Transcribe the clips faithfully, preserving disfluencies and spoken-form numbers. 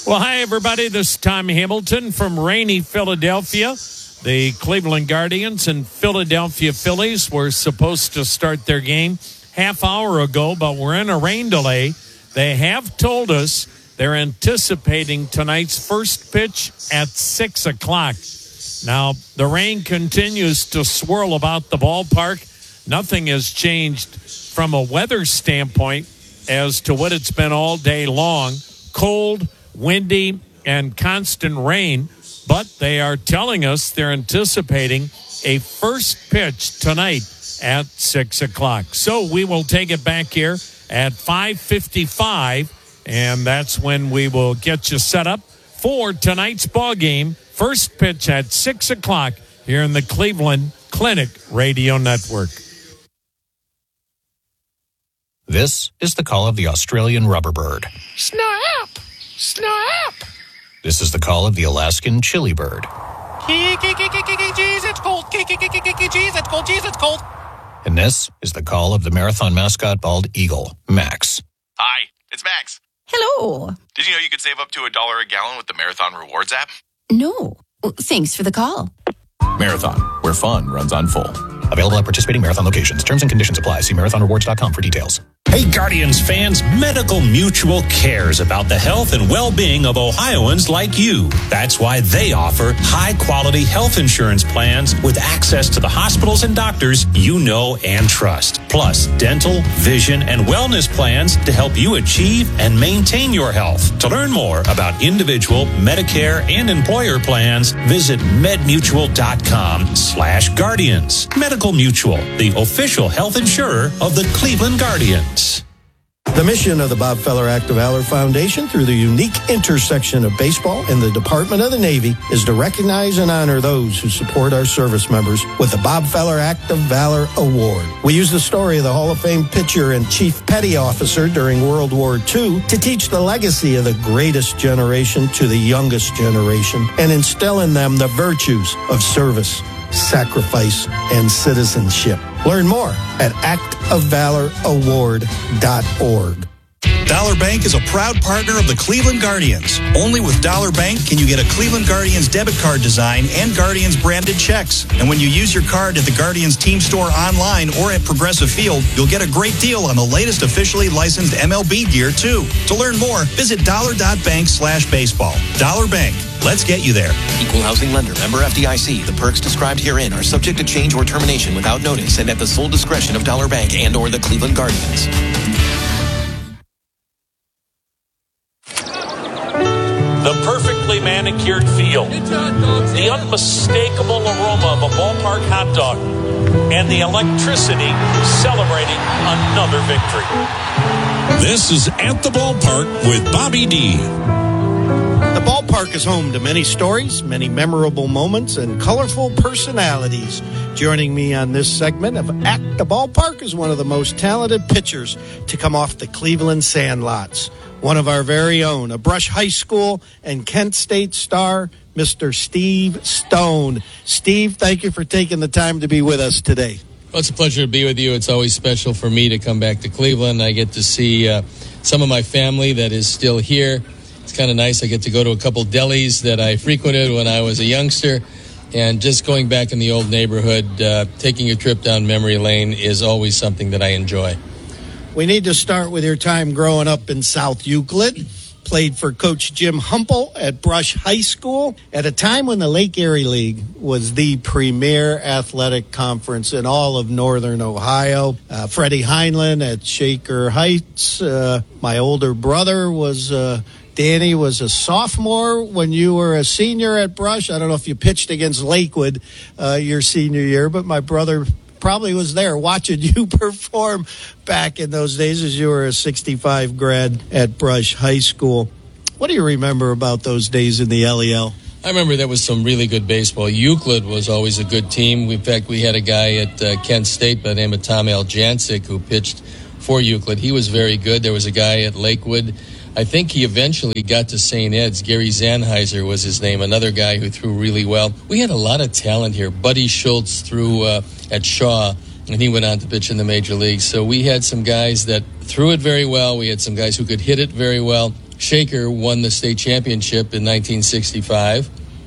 Well, hi, everybody. This is Tom Hamilton from rainy Philadelphia. The Cleveland Guardians and Philadelphia Phillies were supposed to start their game half hour ago, but we're in a rain delay. They have told us they're anticipating tonight's first pitch at six o'clock. Now, the rain continues to swirl about the ballpark. Nothing has changed from a weather standpoint as to what it's been all day long. Cold, windy, and constant rain. But they are telling us they're anticipating a first pitch tonight at six o'clock. So we will take it back here at five fifty-five, and that's when we will get you set up for tonight's ball game. First pitch at six o'clock here in the Cleveland Clinic Radio Network. This is the call of the Australian rubberbird. Snap! Snap! This is the call of the Alaskan chili bird. Jeez, it's cold. Jeez, it's cold. Jeez, it's cold. And this is the call of the marathon mascot bald eagle, Max. Hi, it's Max. Hello. Did you know you could save up to a dollar a gallon with the Marathon Rewards app? No. Well, thanks for the call. Marathon, where fun runs on full. Available at participating Marathon locations. Terms and conditions apply. See marathon rewards dot com for details. Hey, Guardians fans, Medical Mutual cares about the health and well-being of Ohioans like you. That's why they offer high-quality health insurance plans with access to the hospitals and doctors you know and trust. Plus, dental, vision, and wellness plans to help you achieve and maintain your health. To learn more about individual, Medicare, and employer plans, visit medmutual.com slash guardians. Medical Mutual, the official health insurer of the Cleveland Guardians. The mission of the Bob Feller Act of Valor Foundation, through the unique intersection of baseball and the Department of the Navy, is to recognize and honor those who support our service members with the Bob Feller Act of Valor Award. We use the story of the Hall of Fame pitcher and chief petty officer during World War Two to teach the legacy of the greatest generation to the youngest generation and instill in them the virtues of service, sacrifice, and citizenship. Learn more at act of valor award dot org. Dollar Bank is a proud partner of the Cleveland Guardians. Only with Dollar Bank can you get a Cleveland Guardians debit card design and Guardians branded checks. And when you use your card at the Guardians team store online or at Progressive Field, you'll get a great deal on the latest officially licensed M L B gear, too. To learn more, visit dollar.bank slash baseball. Dollar Bank. Let's get you there. Equal housing lender. Member F D I C. The perks described herein are subject to change or termination without notice and at the sole discretion of Dollar Bank and or the Cleveland Guardians. The perfectly manicured field, the unmistakable aroma of a ballpark hot dog, and the electricity celebrating another victory. This is At the Ballpark with Bobby D. The ballpark is home to many stories, many memorable moments, and colorful personalities. Joining me on this segment of At the Ballpark is one of the most talented pitchers to come off the Cleveland Sandlots. One of our very own, a Brush High School and Kent State star, Mister Steve Stone. Steve, thank you for taking the time to be with us today. Well, it's a pleasure to be with you. It's always special for me to come back to Cleveland. I get to see uh, some of my family that is still here. It's kind of nice. I get to go to a couple delis that I frequented when I was a youngster. And just going back in the old neighborhood, uh, taking a trip down memory lane is always something that I enjoy. We need to start with your time growing up in South Euclid. Played for Coach Jim Humple at Brush High School at a time when the Lake Erie League was the premier athletic conference in all of Northern Ohio. Uh, Freddie Heinlein at Shaker Heights. Uh, my older brother was... Uh, Danny was a sophomore when you were a senior at Brush. I don't know if you pitched against Lakewood uh, your senior year, but my brother probably was there watching you perform back in those days as you were a sixty-five grad at Brush High School. What do you remember about those days in the L E L? I remember there was some really good baseball. Euclid was always a good team. In fact, we had a guy at uh, Kent State by the name of Tom Aljancic who pitched for Euclid. He was very good. There was a guy at Lakewood. I think he eventually got to Saint Ed's. Gary Zanheiser was his name, another guy who threw really well. We had a lot of talent here. Buddy Schultz threw uh, at Shaw, and he went on to pitch in the major leagues. So we had some guys that threw it very well. We had some guys who could hit it very well. Shaker won the state championship in nineteen sixty-five.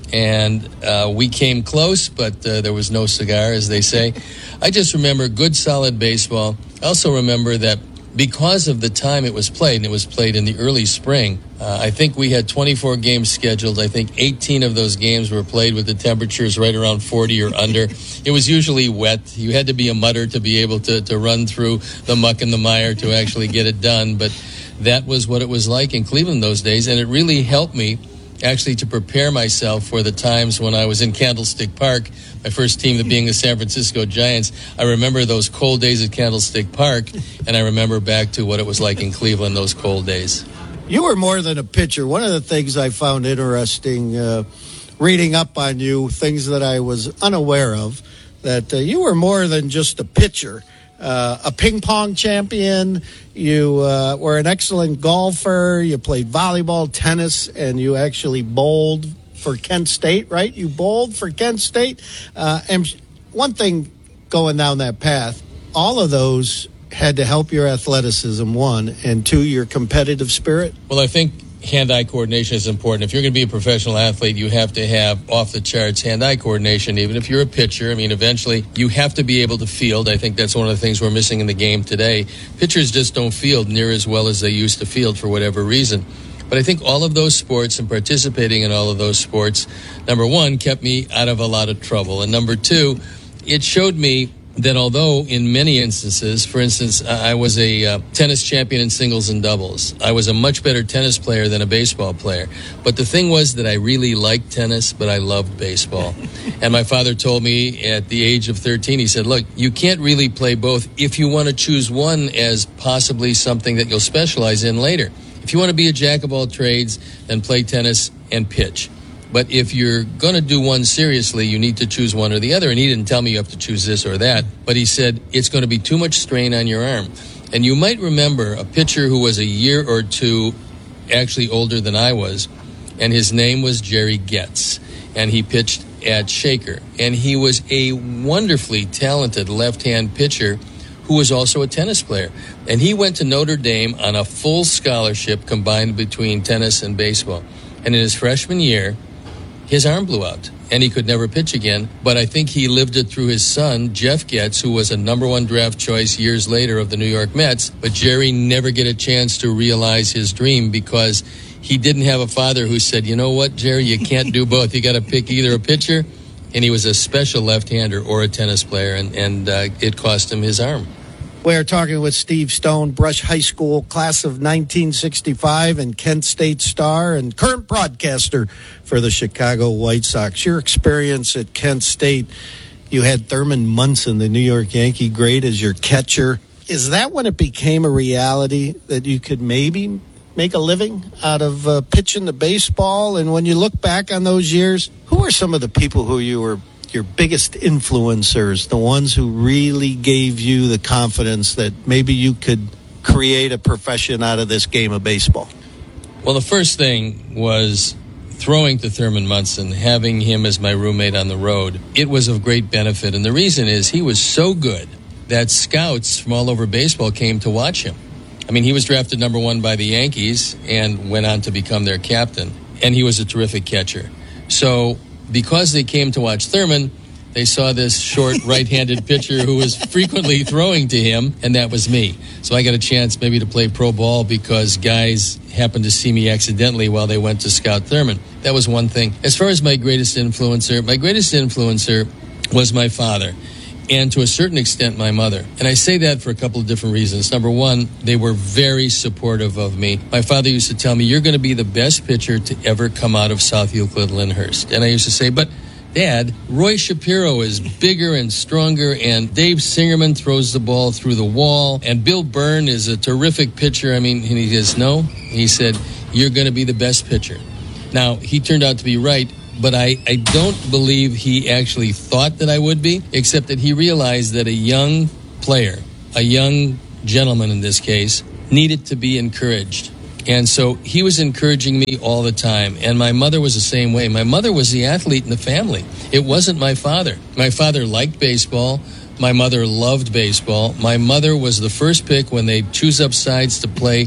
And uh, we came close, but uh, there was no cigar, as they say. I just remember good, solid baseball. I also remember that because of the time it was played, and it was played in the early spring, uh, I think we had twenty-four games scheduled. I think eighteen of those games were played with the temperatures right around forty or under. It was usually wet. You had to be a mutter to be able to, to run through the muck and the mire to actually get it done. But that was what it was like in Cleveland those days, and it really helped me actually to prepare myself for the times when I was in Candlestick Park, my first team being the San Francisco Giants. I remember those cold days at Candlestick Park, and I remember back to what it was like in Cleveland those cold days. You were more than a pitcher. One of the things I found interesting uh, reading up on you, things that I was unaware of, that uh, you were more than just a pitcher. Uh, a ping pong champion, you uh, were an excellent golfer, you played volleyball, tennis, and you actually bowled for Kent State, right? You bowled for Kent State. Uh, and one thing going down that path, all of those had to help your athleticism, one, and two, your competitive spirit. Well, I think hand-eye coordination is important. If you're going to be a professional athlete, you have to have off-the-charts hand-eye coordination. Even if you're a pitcher, I mean, eventually you have to be able to field. I think that's one of the things we're missing in the game today. Pitchers just don't field near as well as they used to field for whatever reason. But I think all of those sports and participating in all of those sports, number one, kept me out of a lot of trouble. And number two, it showed me that although in many instances, for instance, I was a uh, tennis champion in singles and doubles. I was a much better tennis player than a baseball player. But the thing was that I really liked tennis, but I loved baseball. And my father told me at the age of thirteen, he said, look, you can't really play both if you want to choose one as possibly something that you'll specialize in later. If you want to be a jack of all trades, then play tennis and pitch. But if you're going to do one seriously, you need to choose one or the other. And he didn't tell me you have to choose this or that. But he said it's going to be too much strain on your arm. And you might remember a pitcher who was a year or two actually older than I was. And his name was Jerry Getz. And he pitched at Shaker. And he was a wonderfully talented left-hand pitcher who was also a tennis player. And he went to Notre Dame on a full scholarship combined between tennis and baseball. And in his freshman year, his arm blew out, and he could never pitch again. But I think he lived it through his son, Jeff Getz, who was a number one draft choice years later of the New York Mets. But Jerry never get a chance to realize his dream because he didn't have a father who said, you know what, Jerry, you can't do both. You got to pick either a pitcher, and he was a special left-hander or a tennis player, and, and uh, it cost him his arm. We're talking with Steve Stone, Brush High School, class of nineteen sixty-five, and Kent State star and current broadcaster for the Chicago White Sox. Your experience at Kent State, you had Thurman Munson, the New York Yankee great, as your catcher. Is that when it became a reality that you could maybe make a living out of uh, pitching the baseball? And when you look back on those years, who are some of the people who you were your biggest influencers, the ones who really gave you the confidence that maybe you could create a profession out of this game of baseball? Well, the first thing was throwing to Thurman Munson, having him as my roommate on the road. It was of great benefit. And the reason is he was so good that scouts from all over baseball came to watch him. I mean, he was drafted number one by the Yankees and went on to become their captain. And he was a terrific catcher. So because they came to watch Thurman, they saw this short right-handed pitcher who was frequently throwing to him, and that was me. So I got a chance maybe to play pro ball because guys happened to see me accidentally while they went to scout Thurman. That was one thing. As far as my greatest influencer, my greatest influencer was my father, and to a certain extent my mother. And I say that for a couple of different reasons. Number one, they were very supportive of me. My father used to tell me, you're going to be the best pitcher to ever come out of South Euclid Lyndhurst. And I used to say, but Dad, Roy Shapiro is bigger and stronger, and Dave Singerman throws the ball through the wall, and Bill Byrne is a terrific pitcher. I mean, and he says, no. He said, you're going to be the best pitcher. Now, he turned out to be right, but I, I don't believe he actually thought that I would be, except that he realized that a young player, a young gentleman in this case, needed to be encouraged. And so he was encouraging me all the time. And my mother was the same way. My mother was the athlete in the family. It wasn't my father. My father liked baseball. My mother loved baseball. My mother was the first pick when they choose up sides to play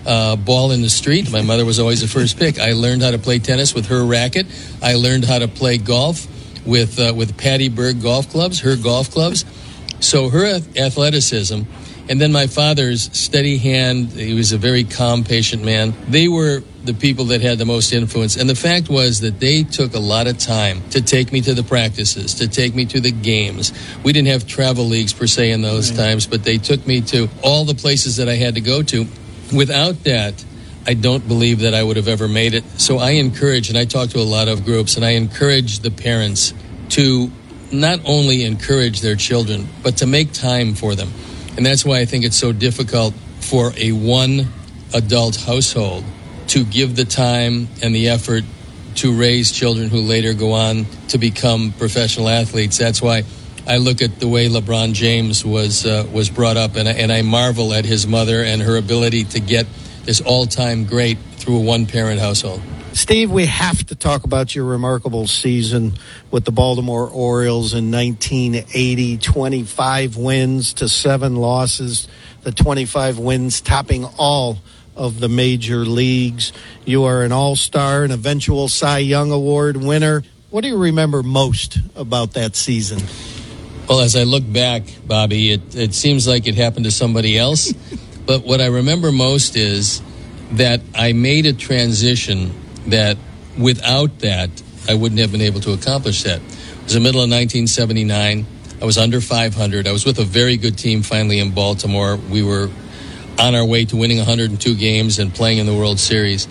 uh, ball in the street. My mother was always the first pick. I learned how to play tennis with her racket. I learned how to play golf with uh, with Patty Berg golf clubs, her golf clubs. So her athleticism, and then my father's steady hand. He was a very calm, patient man. They were the people that had the most influence. And the fact was that they took a lot of time to take me to the practices, to take me to the games. We didn't have travel leagues per se in those right. times, but they took me to all the places that I had to go to. Without that, I don't believe that I would have ever made it. So I encourage, and I talk to a lot of groups, and I encourage the parents to not only encourage their children, but to make time for them. And that's why I think it's so difficult for a one adult household to give the time and the effort to raise children who later go on to become professional athletes. That's why I look at the way LeBron James was uh, was brought up, and I, and I marvel at his mother and her ability to get this all-time great through a one-parent household. Steve, we have to talk about your remarkable season with the Baltimore Orioles in nineteen eighty, twenty-five wins to seven losses, the twenty-five wins topping all of the major leagues. You are an all-star, an eventual Cy Young Award winner. What do you remember most about that season? Well, as I look back, Bobby, it, it seems like it happened to somebody else. But what I remember most is that I made a transition that without that, I wouldn't have been able to accomplish that. It was the middle of nineteen seventy-nine. I was under five hundred. I was with a very good team finally in Baltimore. We were on our way to winning one hundred two games and playing in the World Series.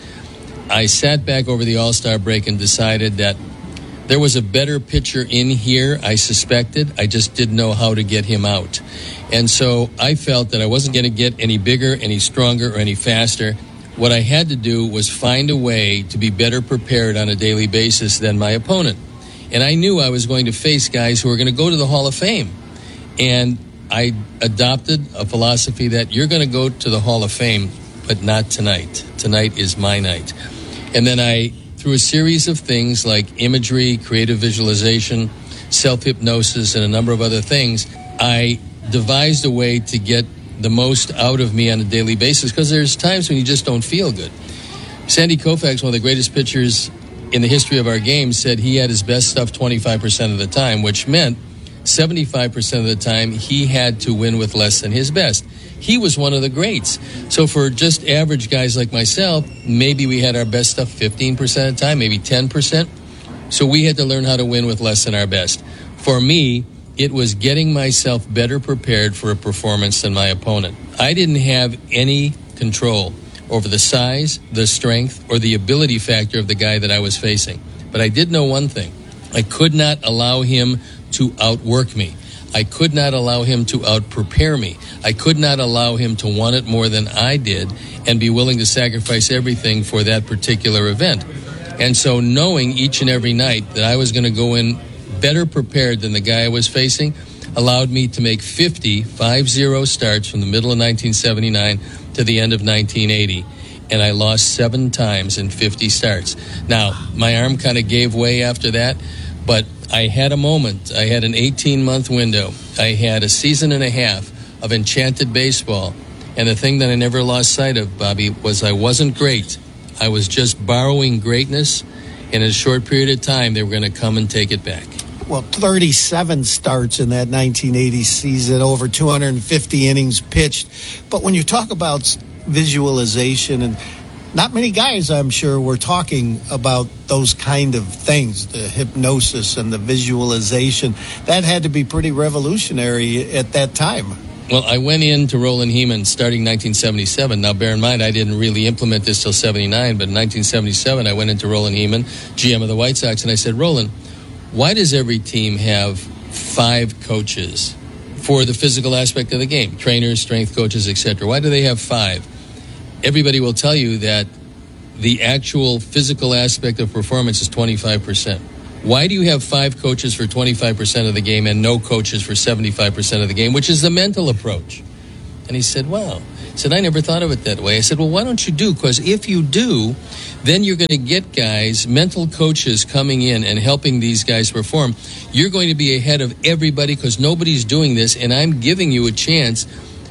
I sat back over the All-Star break and decided that there was a better pitcher in here, I suspected. I just didn't know how to get him out. And so I felt that I wasn't going to get any bigger, any stronger, or any faster. What I had to do was find a way to be better prepared on a daily basis than my opponent. And I knew I was going to face guys who were going to go to the Hall of Fame. And I adopted a philosophy that you're going to go to the Hall of Fame, but not tonight. Tonight is my night. And then I, through a series of things like imagery, creative visualization, self-hypnosis, and a number of other things, I devised a way to get the most out of me on a daily basis, because there's times when you just don't feel good. Sandy Koufax, one of the greatest pitchers in the history of our game, said he had his best stuff twenty-five percent of the time, which meant seventy-five percent of the time he had to win with less than his best. He was one of the greats. So for just average guys like myself, maybe we had our best stuff fifteen percent of the time, maybe ten percent. So we had to learn how to win with less than our best. For me, it was getting myself better prepared for a performance than my opponent. I didn't have any control over the size, the strength, or the ability factor of the guy that I was facing. But I did know one thing. I could not allow him to outwork me. I could not allow him to out-prepare me. I could not allow him to want it more than I did and be willing to sacrifice everything for that particular event. And so knowing each and every night that I was going to go in better prepared than the guy I was facing allowed me to make fifty, five zero starts from the middle of nineteen seventy-nine to the end of nineteen eighty. And I lost seven times in fifty starts. Now, my arm kind of gave way after that, but I had a moment. I had an eighteen-month window. I had a season and a half of enchanted baseball. And the thing that I never lost sight of, Bobby, was I wasn't great. I was just borrowing greatness, and in a short period of time, they were going to come and take it back. Well, thirty-seven starts in that nineteen eighty season, over two hundred fifty innings pitched. But when you talk about visualization, and not many guys, I'm sure, were talking about those kind of things, the hypnosis and the visualization, that had to be pretty revolutionary at that time. Well, I went in to Roland Heeman starting nineteen seventy-seven. Now, bear in mind, I didn't really implement this till seventy-nine, but in nineteen seventy-seven, I went into Roland Heeman, G M of the White Sox, and I said, Roland, why does every team have five coaches for the physical aspect of the game? Trainers, strength coaches, et cetera. Why do they have five? Everybody will tell you that the actual physical aspect of performance is twenty-five percent. Why do you have five coaches for twenty-five percent of the game and no coaches for seventy-five percent of the game, which is the mental approach? And he said, wow. He said, I never thought of it that way. I said, well, why don't you do? Because if you do, then you're going to get guys, mental coaches coming in and helping these guys perform. You're going to be ahead of everybody because nobody's doing this, and I'm giving you a chance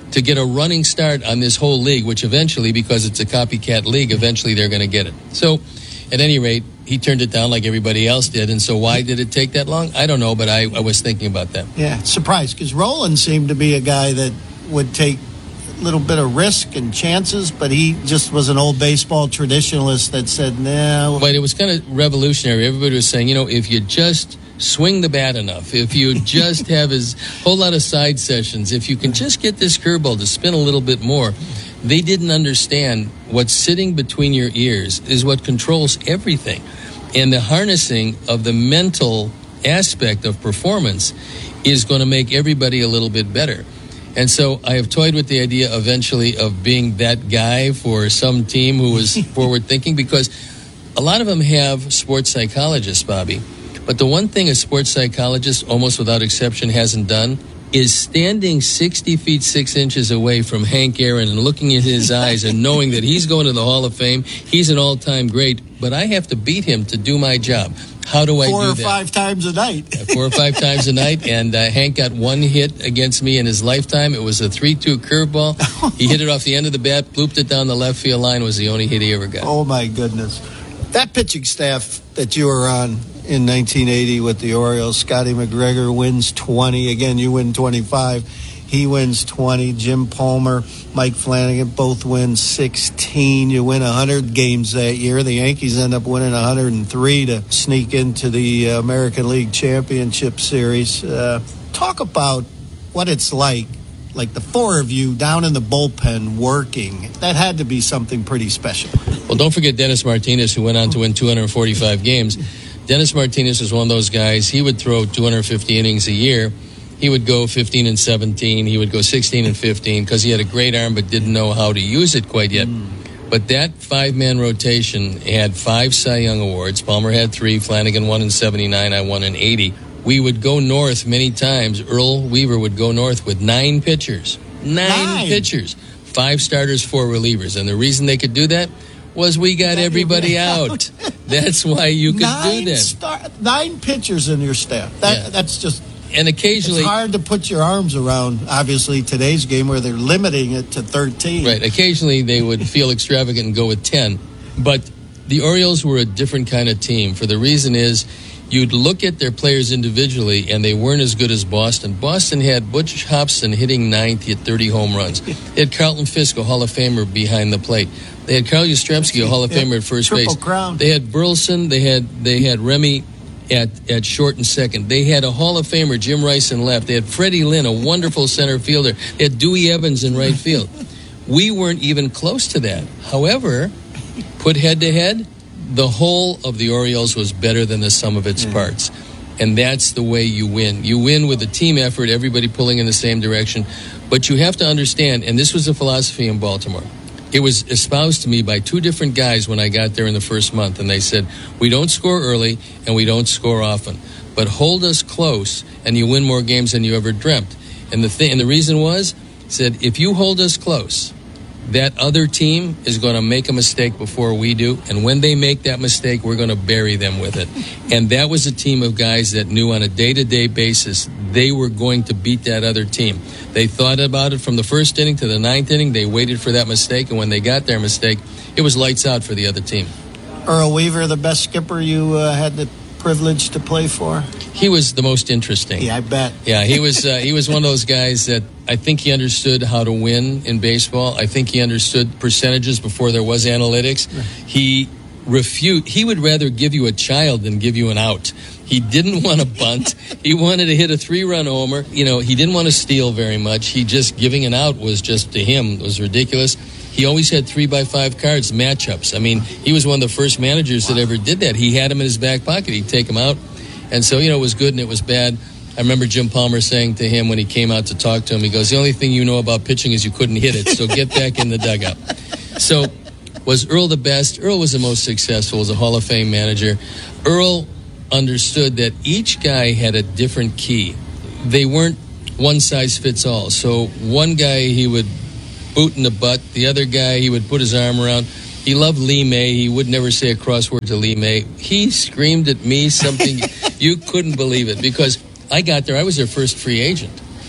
to get a running start on this whole league, which eventually, because it's a copycat league, eventually they're going to get it. So, at any rate, he turned it down like everybody else did. And so why did it take that long? I don't know, but I, I was thinking about that. Yeah, surprised, because Roland seemed to be a guy that would take a little bit of risk and chances, but he just was an old baseball traditionalist that said, no. But it was kind of revolutionary. Everybody was saying, you know, if you just swing the bat enough, if you just have a whole lot of side sessions, if you can just get this curveball to spin a little bit more. They didn't understand what's sitting between your ears is what controls everything. And the harnessing of the mental aspect of performance is going to make everybody a little bit better. And so I have toyed with the idea eventually of being that guy for some team who was forward thinking, because a lot of them have sports psychologists, Bobby. But the one thing a sports psychologist, almost without exception, hasn't done is standing sixty feet, six inches away from Hank Aaron and looking in his eyes and knowing that he's going to the Hall of Fame. He's an all-time great, but I have to beat him to do my job. How do I Four do or that? five times a night. Four or five times a night, and uh, Hank got one hit against me in his lifetime. It was a three two curveball. He hit it off the end of the bat, blooped it down the left field line. Was the only hit he ever got. Oh, my goodness. That pitching staff that you were on in nineteen eighty with the Orioles, Scotty McGregor wins twenty. Again, you win twenty-five. He wins twenty. Jim Palmer, Mike Flanagan both win sixteen. You win one hundred games that year. The Yankees end up winning one hundred three to sneak into the American League Championship Series. Uh, talk about what it's like, like the four of you down in the bullpen working. That had to be something pretty special. Well, don't forget Dennis Martinez, who went on to win two hundred forty-five games. Dennis Martinez was one of those guys. He would throw two hundred fifty innings a year. He would go fifteen and seventeen. He would go sixteen and fifteen because he had a great arm but didn't know how to use it quite yet. Mm. But that five-man rotation had five Cy Young Awards. Palmer had three. Flanagan won in seventy-nine. I won in eighty. We would go north many times. Earl Weaver would go north with nine pitchers. Nine, nine. pitchers. Five starters, four relievers. And the reason they could do that was we got everybody out. That's why you could nine do that. Star, nine pitchers in your staff. That yeah. That's just... And occasionally... It's hard to put your arms around, obviously, today's game where they're limiting it to thirteen. Right. Occasionally they would feel extravagant and go with ten. But the Orioles were a different kind of team. For the reason is, you'd look at their players individually, and they weren't as good as Boston. Boston had Butch Hobson hitting ninth. He had thirty home runs. They had Carlton Fisk, a Hall of Famer, behind the plate. They had Carl Yastrzemski, a Hall of Famer, at first Triple base. Crown. They had Burleson. They had they had Remy at, at short and second. They had a Hall of Famer, Jim Rice, in left. They had Freddie Lynn, a wonderful center fielder. They had Dewey Evans in right field. We weren't even close to that. However, put head-to-head, the whole of the Orioles was better than the sum of its mm. parts. And that's the way you win. You win with a team effort, everybody pulling in the same direction. But you have to understand, and this was a philosophy in Baltimore, it was espoused to me by two different guys when I got there in the first month, and they said, we don't score early and we don't score often, but hold us close and you win more games than you ever dreamt. And the thing, and the reason was, said, if you hold us close, that other team is going to make a mistake before we do, and when they make that mistake, we're going to bury them with it. And that was a team of guys that knew on a day-to-day basis they were going to beat that other team. They thought about it from the first inning to the ninth inning. They waited for that mistake, and when they got their mistake, it was lights out for the other team. Earl Weaver, the best skipper you uh, had the privilege to play for? He was the most interesting. Yeah, I bet. Yeah, he was uh, he was one of those guys that I think he understood how to win in baseball. I think he understood percentages before there was analytics. He refute. He would rather give you a child than give you an out. He didn't want to bunt. He wanted to hit a three-run homer. You know, he didn't want to steal very much. He just giving an out was just, to him, was ridiculous. He always had three by five cards, matchups. I mean, he was one of the first managers that ever did that. He had him in his back pocket. He'd take him out. And so, you know, it was good and it was bad. I remember Jim Palmer saying to him when he came out to talk to him, he goes, the only thing you know about pitching is you couldn't hit it, so get back in the dugout. So was Earl the best? Earl was the most successful, was a Hall of Fame manager. Earl understood that each guy had a different key. They weren't one size fits all. So one guy he would boot in the butt. The other guy he would put his arm around. He loved Lee May. He would never say a crossword to Lee May. He screamed at me something you couldn't believe it, because I got there. I was their first free agent.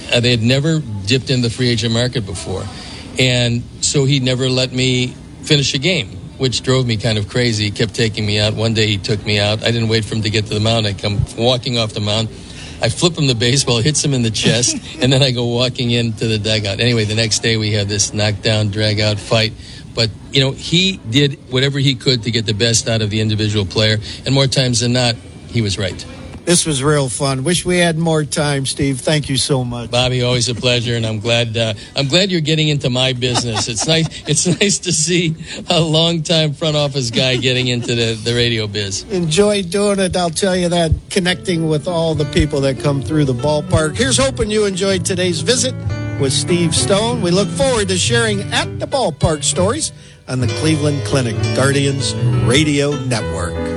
Uh, they had never dipped in the free agent market before. And so he never let me finish a game, which drove me kind of crazy. He kept taking me out. One day he took me out. I didn't wait for him to get to the mound. I come walking off the mound. I flip him the baseball, hits him in the chest, and then I go walking into the dugout. Anyway, the next day we had this knockdown, drag-out fight. But, you know, he did whatever he could to get the best out of the individual player. And more times than not, he was right. This was real fun. Wish we had more time, Steve. Thank you so much. Bobby, always a pleasure, and I'm glad uh, I'm glad you're getting into my business. It's nice It's nice to see a long-time front office guy getting into the, the radio biz. Enjoy doing it. I'll tell you that, connecting with all the people that come through the ballpark. Here's hoping you enjoyed today's visit with Steve Stone. We look forward to sharing at the ballpark stories on the Cleveland Clinic Guardians Radio Network.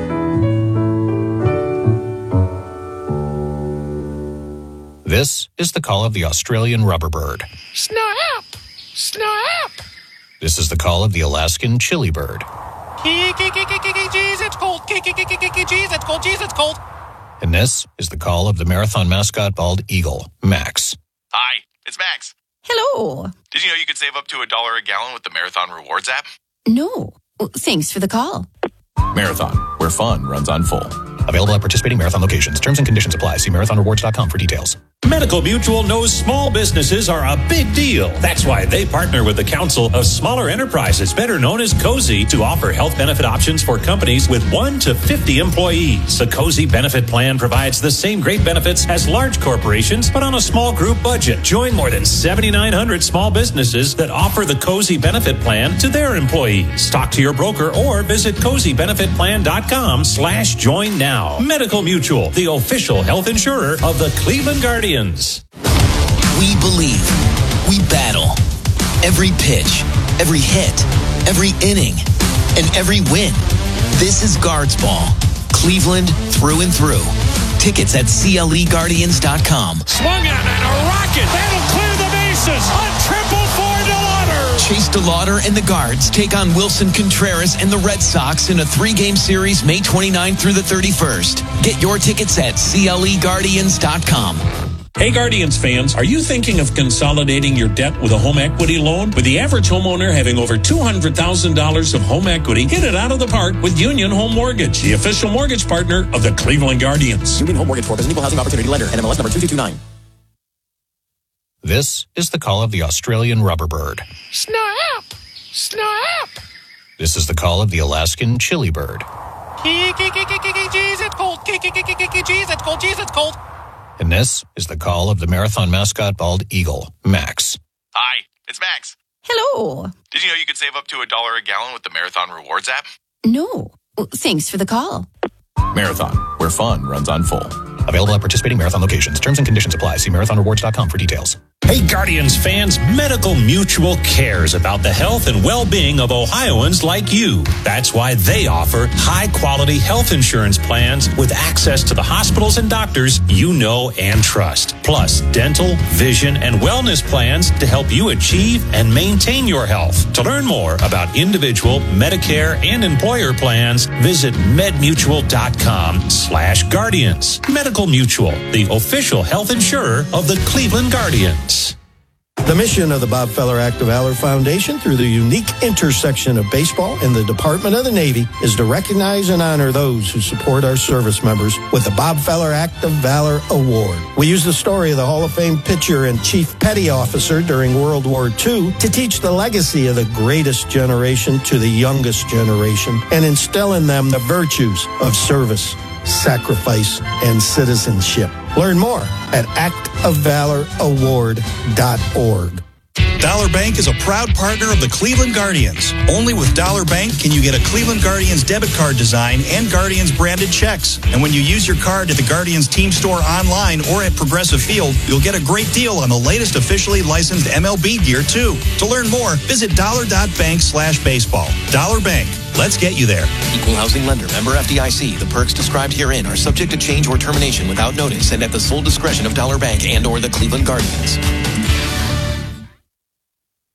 This is the call of the Australian rubber bird. Snap! Snap! This is the call of the Alaskan chili bird. Jeez, it's cold. Jeez, it's cold. Jeez, it's cold. And this is the call of the marathon mascot bald eagle, Max. Hi, it's Max. Hello. Did you know you could save up to a dollar a gallon with the Marathon Rewards app? No. Thanks for the call. Marathon, where fun runs on full. Available at participating Marathon locations. Terms and conditions apply. See marathon rewards dot com for details. Medical Mutual knows small businesses are a big deal. That's why they partner with the Council of Smaller Enterprises, better known as COSI, to offer health benefit options for companies with one to fifty employees. The COSI benefit plan provides the same great benefits as large corporations, but on a small group budget. Join more than seventy-nine hundred small businesses that offer the COSI benefit plan to their employees. Talk to your broker or visit cozy benefit plan dot com slash join now. Medical Mutual, the official health insurer of the Cleveland Guardians. We believe. We battle. Every pitch, every hit, every inning, and every win. This is Guards Ball. Cleveland through and through. Tickets at C L E Guardians dot com. Swung on and a rocket. That'll clear the bases. A triple for DeLauder. Chase DeLauder and the Guards take on Wilson Contreras and the Red Sox in a three-game series May twenty-ninth through the thirty-first. Get your tickets at C L E Guardians dot com. Hey Guardians fans, are you thinking of consolidating your debt with a home equity loan? With the average homeowner having over two hundred thousand dollars of home equity, hit it out of the park with Union Home Mortgage, the official mortgage partner of the Cleveland Guardians. Union Home Mortgage Corp is an equal housing opportunity lender and M L S number two two two nine. This is the call of the Australian rubber bird. Snap! Snap! This is the call of the Alaskan chili bird. Jeez, it's cold. Jeez, it's cold. Jeez, it's cold. And this is the call of the marathon mascot bald eagle, Max. Hi, it's Max. Hello. Did you know you could save up to a dollar a gallon with the Marathon Rewards app? No. Thanks for the call. Marathon, where fun runs on full. Available at participating Marathon locations. Terms and conditions apply. See marathon rewards dot com for details. Hey Guardians fans, Medical Mutual cares about the health and well-being of Ohioans like you. That's why they offer high-quality health insurance plans with access to the hospitals and doctors you know and trust. Plus, dental, vision, and wellness plans to help you achieve and maintain your health. To learn more about individual, Medicare, and employer plans, visit medmutual dot com slash guardians. Medical Mutual, the official health insurer of the Cleveland Guardians. The mission of the Bob Feller Act of Valor Foundation, through the unique intersection of baseball and the Department of the Navy, is to recognize and honor those who support our service members with the Bob Feller Act of Valor Award. We use the story of the Hall of Fame pitcher and chief petty officer during World War Two to teach the legacy of the greatest generation to the youngest generation and instill in them the virtues of service, sacrifice, and citizenship. Learn more at act of valor award dot org. Dollar Bank is a proud partner of the Cleveland Guardians. Only with Dollar Bank can you get a Cleveland Guardians debit card design and Guardians branded checks. And when you use your card at the Guardians team store online or at Progressive Field, you'll get a great deal on the latest officially licensed M L B gear too. To learn more, visit dollar dot bank slash baseball. Dollar Bank. Let's get you there. Equal housing lender, member F D I C. The perks described herein are subject to change or termination without notice and at the sole discretion of Dollar Bank and or the Cleveland Guardians.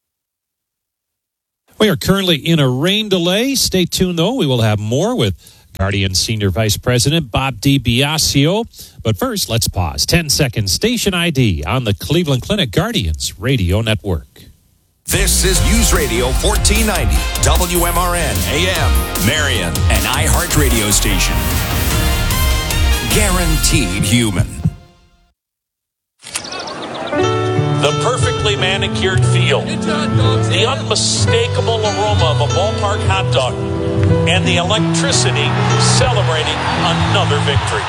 We are currently in a rain delay. Stay tuned, though. We will have more with Guardian Senior Vice President Bob DiBiasio. But first, let's pause. ten seconds station I D on the Cleveland Clinic Guardians Radio Network. This is News Radio fourteen ninety, W M R N, A M, Marion, an iHeart radio station. Guaranteed human. The perfectly manicured field, the unmistakable aroma of a ballpark hot dog, and the electricity celebrating another victory.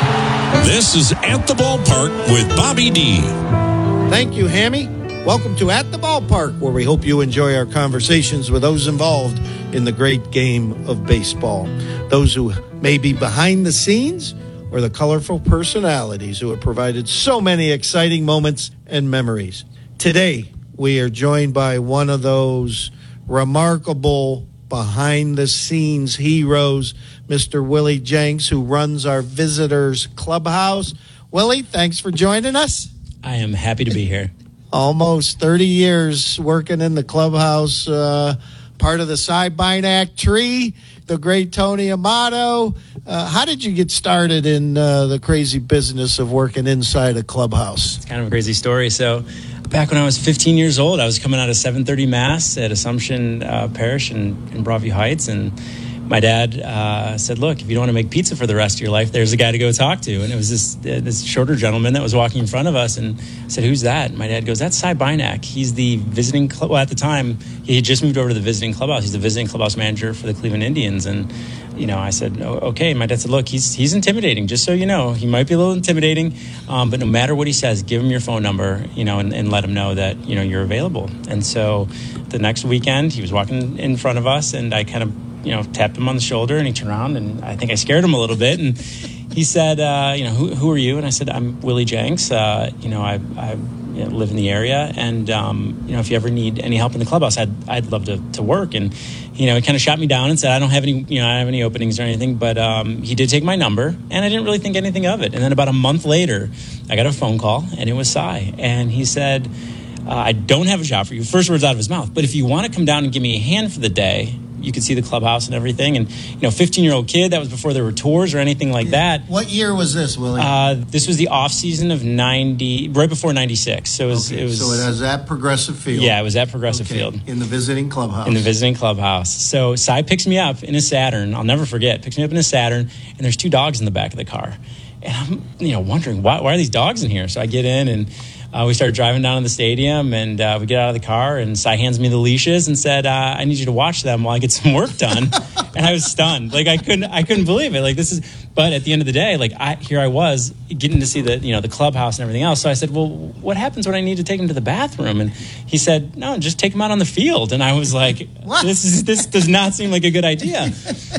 This is At the Ballpark with Bobby D. Thank you, Hammy. Welcome to At the Ballpark, where we hope you enjoy our conversations with those involved in the great game of baseball. Those who may be behind the scenes or the colorful personalities who have provided so many exciting moments and memories. Today, we are joined by one of those remarkable behind-the-scenes heroes, Mister Willie Jenks, who runs our visitors clubhouse. Willie, thanks for joining us. I am happy to be here. Almost thirty years working in the clubhouse, uh, part of the Cy Bynack tree, the great Tony Amato. Uh, how did you get started in uh, the crazy business of working inside a clubhouse? It's kind of a crazy story. So back when I was fifteen years old, I was coming out of seven thirty Mass at Assumption uh, Parish in, in Broadview Heights, and my dad uh, said, look, if you don't want to make pizza for the rest of your life, there's a guy to go talk to. And it was this uh, this shorter gentleman that was walking in front of us, and I said, who's that? And my dad goes, that's Cy Bynack. He's the visiting club. Well, at the time, he had just moved over to the visiting clubhouse. He's the visiting clubhouse manager for the Cleveland Indians. And, you know, I said, oh, okay. My dad said, look, he's he's intimidating, just so you know. He might be a little intimidating, um, but no matter what he says, give him your phone number, you know, and, and let him know that, you know, you're available. And so the next weekend, he was walking in front of us, and I kind of, you know, tapped him on the shoulder, and he turned around, and I think I scared him a little bit. And he said, uh, you know, who, who are you? And I said, I'm Willie Jenks. Uh, you know, I, I you know, live in the area, and, um, you know, if you ever need any help in the clubhouse, I'd, I'd love to, to work. And, you know, he kind of shot me down and said, I don't have any, you know, I don't have any openings or anything, but um, he did take my number, and I didn't really think anything of it. And then about a month later, I got a phone call, and it was Cy. And he said, uh, I don't have a job for you. First words out of his mouth. But if you want to come down and give me a hand for the day, you could see the clubhouse and everything. And, you know, fifteen-year-old kid, that was before there were tours or anything like that. What year was this, Willie? Uh, this was the off season of ninety, right before ninety-six. So it was. Okay, it was so it was at Progressive Field. Yeah, it was at Progressive okay, Field. In the visiting clubhouse. In the visiting clubhouse. So Cy picks me up in a Saturn. I'll never forget. Picks me up in a Saturn, and there's two dogs in the back of the car. And I'm, you know, wondering, why, why are these dogs in here? So I get in, and Uh, we started driving down to the stadium, and uh, we get out of the car, and Cy hands me the leashes and said, uh, I need you to watch them while I get some work done. And I was stunned. Like, I couldn't I couldn't believe it. Like, this is, but at the end of the day, like, I, here I was getting to see the, you know, the clubhouse and everything else. So I said, well, what happens when I need to take him to the bathroom? And he said, no, just take him out on the field. And I was like, what? this is this does not seem like a good idea.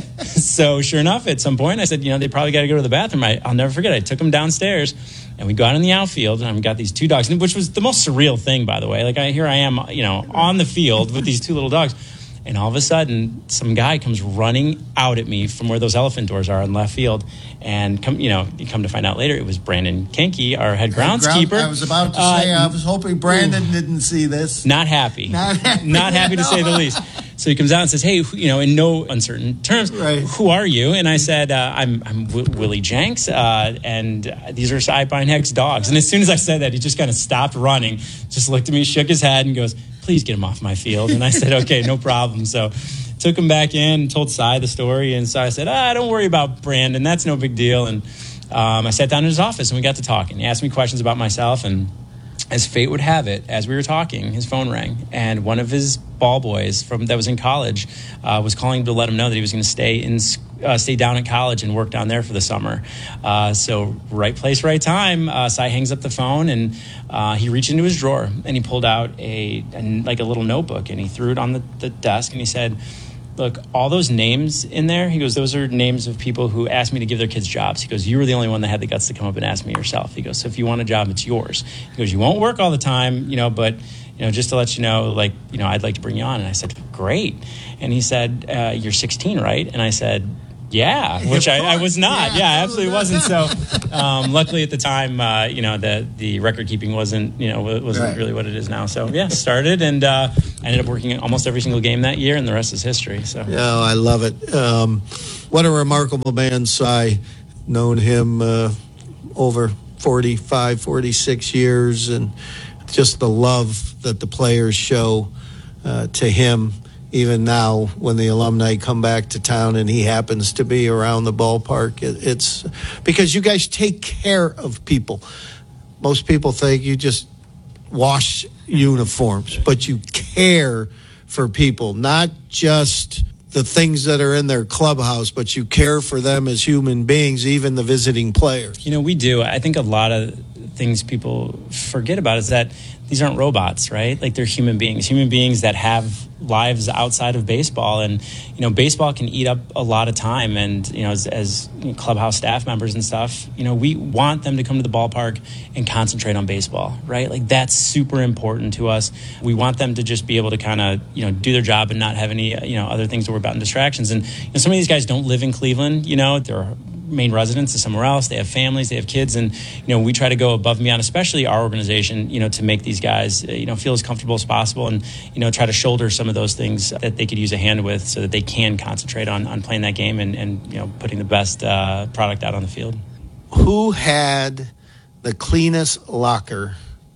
So sure enough, at some point, I said, you know, they probably got to go to the bathroom. I, I'll never forget. I took him downstairs, and we go out in the outfield, and I've got these two dogs, which was the most surreal thing, by the way. Like, I, here I am, you know, on the field with these two little dogs. And all of a sudden, some guy comes running out at me from where those elephant doors are in left field. And, come, you know, you come to find out later, it was Brandon Kenke, our head groundskeeper. I was about to uh, say, I was hoping Brandon ooh, didn't see this. Not happy. Not happy. Not happy to say the least. So he comes out and says, hey, you know, in no uncertain terms, right. Who are you? And I said, uh, I'm, I'm w- Willie Jenks, uh, and these are Cy Bynack's dogs. And as soon as I said that, he just kind of stopped running, just looked at me, shook his head, and goes, please get him off my field. And I said, okay, no problem. So took him back in, told Cy the story, and Cy said, ah, don't worry about Brandon. That's no big deal. And um, I sat down in his office, and we got to talking. He asked me questions about myself, and as fate would have it, as we were talking, his phone rang, and one of his ball boys from that was in college uh, was calling to let him know that he was going to stay in uh, stay down at college and work down there for the summer. Uh, so right place, right time. Uh, Cy hangs up the phone, and uh, he reached into his drawer, and he pulled out a, a like a little notebook, and he threw it on the, the desk, and he said, look, all those names in there, he goes, those are names of people who asked me to give their kids jobs. He goes, you were the only one that had the guts to come up and ask me yourself. He goes, so if you want a job, it's yours. He goes, you won't work all the time, you know, but, you know, just to let you know, like, you know, I'd like to bring you on. And I said, great. And he said, uh, you're sixteen, right? And I said, yeah, which I, I was not. Yeah, yeah I absolutely wasn't. So um, luckily, at the time, uh, you know, the the record keeping wasn't, you know, wasn't Right. really what it is now. So yeah, started and uh, I ended up working almost every single game that year, and the rest is history. So Yeah, I love it. Um, what a remarkable man, Cy. Known him uh, over forty-five, forty-six years, and just the love that the players show uh, to him. Even now, when the alumni come back to town and he happens to be around the ballpark, it, it's because you guys take care of people. Most people think you just wash uniforms, but you care for people, not just the things that are in their clubhouse, but you care for them as human beings, even the visiting players. You know, we do. I think a lot of things people forget about is that these aren't robots, right? Like, they're human beings, human beings that have lives outside of baseball. And, you know, baseball can eat up a lot of time. And, you know, as, as you know, clubhouse staff members and stuff, you know, we want them to come to the ballpark and concentrate on baseball, right? Like, that's super important to us. We want them to just be able to kind of, you know, do their job and not have any, you know, other things to worry about and distractions. And, you know, some of these guys don't live in Cleveland, you know, they're main residence is somewhere else. They have families, they have kids, and you know we try to go above and beyond, especially our organization, you know, to make these guys you know feel as comfortable as possible, and you know try to shoulder some of those things that they could use a hand with, so that they can concentrate on on playing that game and and you know putting the best uh, product out on the field. Who had the cleanest locker?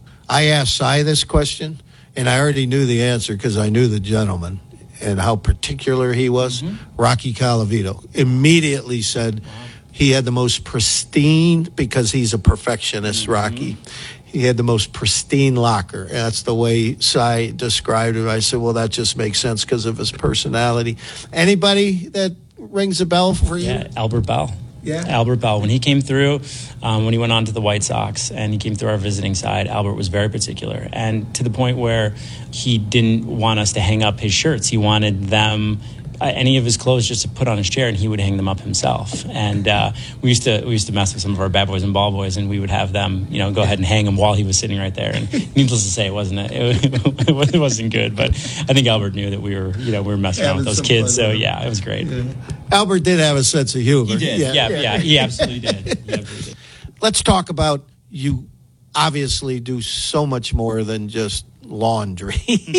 I asked Cy this question, and I already knew the answer because I knew the gentleman and how particular he was. Mm-hmm. Rocky Colavito immediately said. Wow. He had the most pristine, because he's a perfectionist, mm-hmm. Rocky. He had the most pristine locker. And that's the way Cy described it. I said, well, that just makes sense because of his personality. Anybody that rings a bell for you? Yeah, Albert Bell. Yeah. Albert Bell. When he came through, um, when he went on to the White Sox and he came through our visiting side, Albert was very particular. And to the point where he didn't want us to hang up his shirts. He wanted them... Uh, any of his clothes just to put on his chair, and he would hang them up himself. And uh, we used to we used to mess with some of our bad boys and ball boys, and we would have them, you know, go ahead and hang them while he was sitting right there. And needless to say, it wasn't a, it, it wasn't good. But I think Albert knew that we were, you know, we were messing around with those kids. So yeah, it was great. Yeah. Albert did have a sense of humor. He did. Yeah, yeah, yeah, yeah he absolutely did. He absolutely did. Let's talk about, you obviously do so much more than just laundry.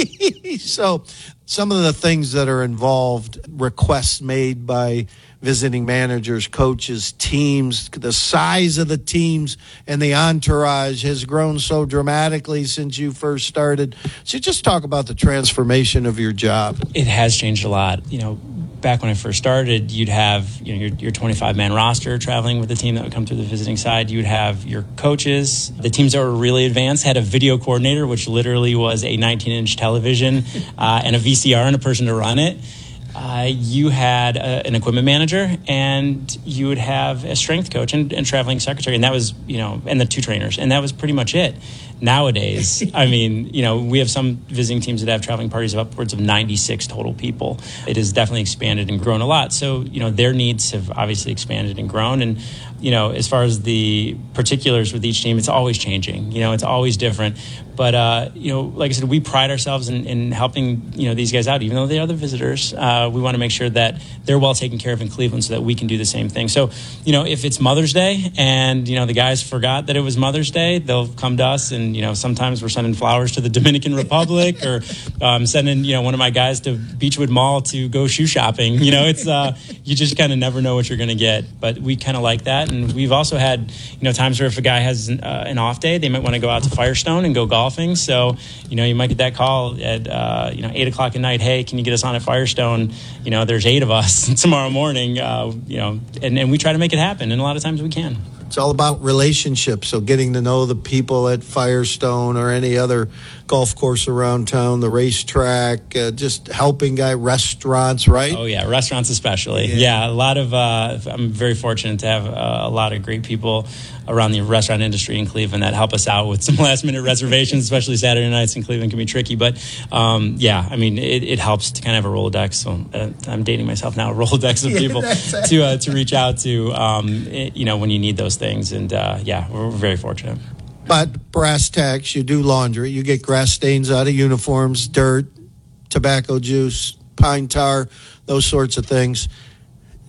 So some of the things that are involved, requests made by visiting managers, coaches, teams, the size of the teams and the entourage has grown so dramatically since you first started. So just talk about the transformation of your job. It has changed a lot. You know, back when I first started, you'd have you know your, your twenty-five man roster traveling with the team that would come through the visiting side. You'd have your coaches. The teams that were really advanced had a video coordinator, which literally was a nineteen inch television uh, and a V C R and a person to run it. Uh, you had a, an equipment manager, and you would have a strength coach and, and traveling secretary, and that was, you know, and the two trainers, and that was pretty much it. Nowadays, I mean, you know, we have some visiting teams that have traveling parties of upwards of ninety-six total people. It has definitely expanded and grown a lot. So, you know, their needs have obviously expanded and grown. And, you know, as far as the particulars with each team, it's always changing. You know, it's always different. But, uh, you know, like I said, we pride ourselves in, in helping, you know, these guys out. Even though they are the visitors, uh, we want to make sure that they're well taken care of in Cleveland so that we can do the same thing. So, you know, if it's Mother's Day and, you know, the guys forgot that it was Mother's Day, they'll come to us. And, you know, sometimes we're sending flowers to the Dominican Republic or um, sending, you know, one of my guys to Beechwood Mall to go shoe shopping. You know, it's uh, you just kind of never know what you're going to get. But we kind of like that. And we've also had, you know, times where if a guy has an, uh, an off day, they might want to go out to Firestone and go golfing. So, you know, you might get that call at, uh, you know, eight o'clock at night. Hey, can you get us on at Firestone? You know, there's eight of us tomorrow morning, uh, you know, and, and we try to make it happen. And a lot of times we can. It's all about relationships. So getting to know the people at Firestone or any other golf course around town, the racetrack, uh, just helping guy restaurants, right? Oh, yeah. Restaurants especially. Yeah. yeah a lot of, uh, I'm very fortunate to have uh, a lot of great people around the restaurant industry in Cleveland that help us out with some last minute reservations, especially Saturday nights in Cleveland can be tricky. But um, yeah, I mean, it, it helps to kind of have a Rolodex. So uh, I'm dating myself now, a Rolodex of people yeah, to uh, to reach out to, um, it, you know, when you need those things. And uh, yeah, we're very fortunate. But brass tacks, you do laundry. You get grass stains out of uniforms, dirt, tobacco juice, pine tar, those sorts of things.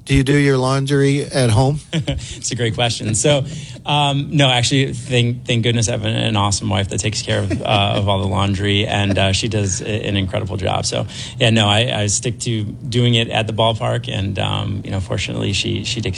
Do you do your laundry at home? It's a great question. So, um, no, actually, thank, thank goodness I have an, an awesome wife that takes care of, uh, of all the laundry, and uh, she does an incredible job. So, yeah, no, I, I stick to doing it at the ballpark, and, um, you know, fortunately, she, she takes